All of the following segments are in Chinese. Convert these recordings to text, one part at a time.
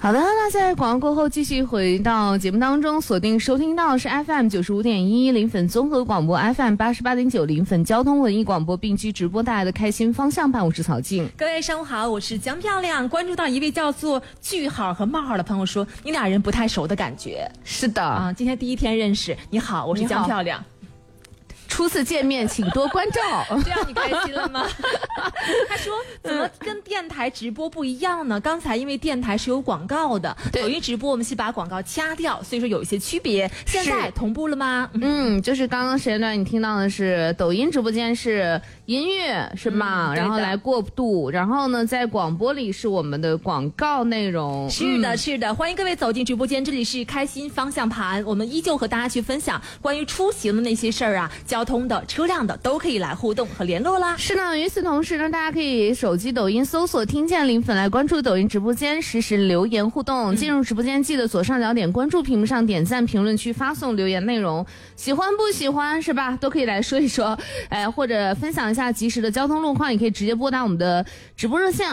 好的，那在广告过后继续回到节目当中，锁定收听到是 FM 95.1临汾综合广播 FM 88.9临汾交通文艺广播并机直播带来的开心方向盘，我是曹静。 各位上午好，我是江漂亮。关注到一位叫做句号和冒号的朋友说，你俩人不太熟的感觉。 是的啊，今天第一天认识，你好，我是江漂亮。 初次见面请多关照。 这样你开心了吗？他说怎么跟电台直播不一样呢？刚才因为电台是有广告的，抖音直播我们是把广告掐掉，所以说有一些区别。现在同步了吗？ 就是刚刚时间段你听到的是抖音直播间是音乐是吧？然后来过渡，然后呢在广播里是我们的广告内容。 是的，是的，欢迎各位走进直播间，这里是开心方向盘，我们依旧和大家去分享关于出行的那些事儿啊，交通的、车辆的都可以来互动和联络啦。 是的，与此同时呢，大家可以手机抖音搜索听见临汾来关注抖音直播间，实时留言互动。进入直播间记得左上角点关注，屏幕上点赞，评论区发送留言内容，喜欢不喜欢是吧？都可以来说一说，或者分享一下及时的交通路况，也可以直接拨打我们的直播热线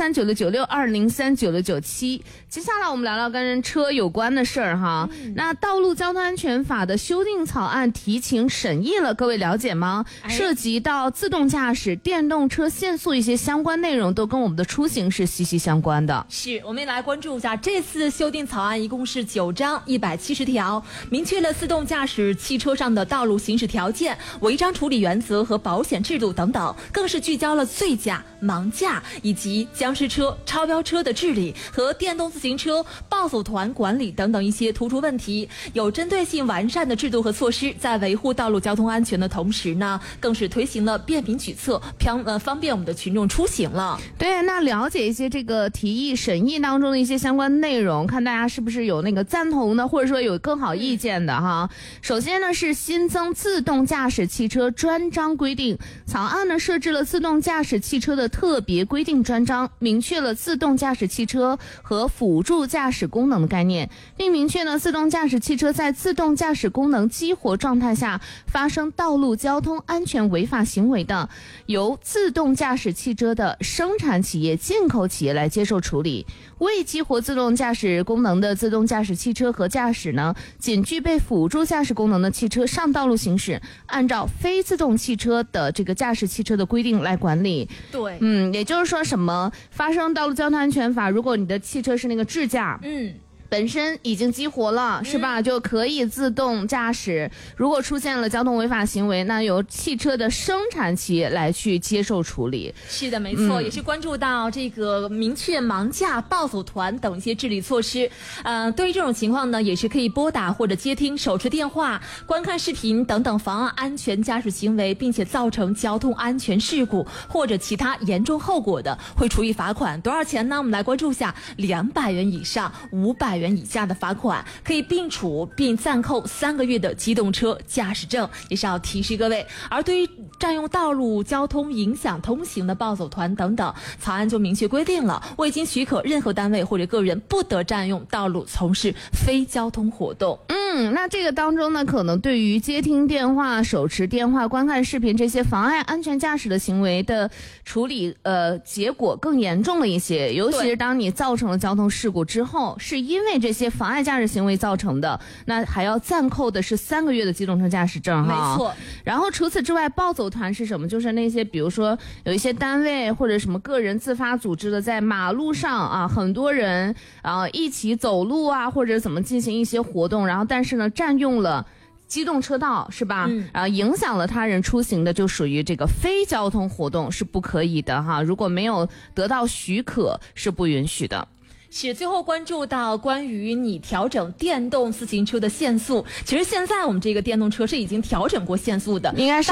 203996203997。接下来我们聊聊跟车有关的事儿哈。那道路交通安全法的修订草案提请审议了，各位了解吗？涉及到自动驾驶、电动车限速一些相关内容，都跟我们的出行是息息相关的。 是，我们也来关注一下这次修订草案，一共是9章170条，明确了自动驾驶汽车上的道路行驶条件、违章处理原则和保险制度等等，更是聚焦了醉驾、盲驾以及僵尸车、超标车的治理和电动自行车暴走团管理等等一些突出问题，有针对性完善的制度和措施，在维护道路交通安全的同时呢，更是推行了便民举措，方便我们的群众出行了。 对，那了解一些这个提议审议当中的一些相关内容，看大家是不是有那个赞同的，或者说有更好意见的哈。首先呢是新增自动驾驶汽车专章规定，草案呢设置了自动驾驶汽车的特别规定专章，明确了自动驾驶汽车和辅助驾驶功能的概念，并明确了自动驾驶汽车在自动驾驶功能激活状态下发生道路交通安全违法行为的，由自动驾驶汽车的生产企业、进口企业来接受处理。未激活自动驾驶功能的自动驾驶汽车和驾驶呢，仅具备辅助驾驶功能的汽车上道路行驶，按照非自动汽车的这个驾驶汽车的规定来管理。 对， 也就是说什么发生道路交通安全法，如果你的汽车是那个智驾，本身已经激活了，是吧？就可以自动驾驶。如果出现了交通违法行为，那由汽车的生产企业来去接受处理。 是的，没错，也是关注到这个明确盲驾、暴走团等一些治理措施。对于这种情况呢，也是可以拨打或者接听手持电话、观看视频等等妨碍安全驾驶行为，并且造成交通安全事故或者其他严重后果的，会处以罚款。多少钱呢？我们来关注一下，200元以上500元以下的罚款，可以并处并暂扣3个月的机动车驾驶证，也是要提示各位。而对于占用道路交通影响通行的暴走团等等，草案就明确规定了，未经许可，任何单位或者个人不得占用道路从事非交通活动。 那这个当中呢，可能对于接听电话、手持电话、观看视频这些妨碍安全驾驶的行为的处理，结果更严重了一些。尤其是当你造成了交通事故之后，是因为这些妨碍驾驶行为造成的，那还要暂扣的是3个月的机动车驾驶证哈。 没错。 然后除此之外，暴走团是什么？就是那些比如说有一些单位或者什么个人自发组织的，在马路上啊，很多人一起走路啊，或者怎么进行一些活动，然后但是呢占用了机动车道，是吧？影响了他人出行的，就属于这个非交通活动，是不可以的哈。如果没有得到许可，是不允许的。 是，最后关注到关于你调整电动自行车的限速，其实现在我们这个电动车是已经调整过限速的， 应该是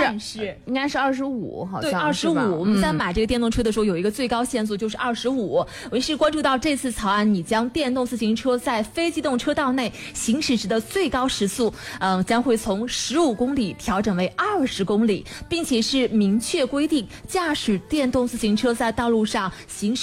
25，好像对25。我们在买这个电动车的时候，有一个最高限速就是25。我也是关注到这次草案，你将电动自行车在非机动车道内行驶时的最高时速，将会从15公里调整为20公里，并且是明确规定，驾驶电动自行车在道路上行驶